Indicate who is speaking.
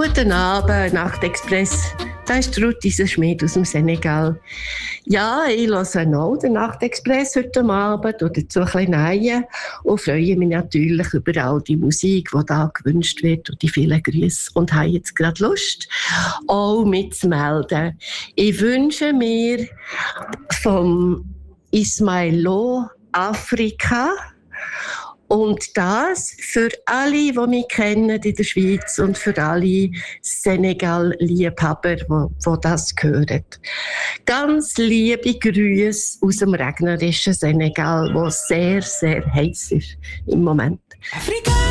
Speaker 1: Guten Abend, Nachtexpress. Das ist Ruth Schmid aus dem Senegal. Ja, ich höre auch den Nachtexpress heute Abend oder dazu ein bisschen rein und freue mich natürlich über all die Musik, die da gewünscht wird und die vielen Grüße. Und habe jetzt gerade Lust, auch mitzumelden. Ich wünsche mir vom Ismail Lo Afrika. Und das für alle, die mich kennen in der Schweiz und für alle Senegal-Liebhaber, die das hören. Ganz liebe Grüße aus dem regnerischen Senegal, wo sehr, sehr heiß ist im Moment.
Speaker 2: Afrika!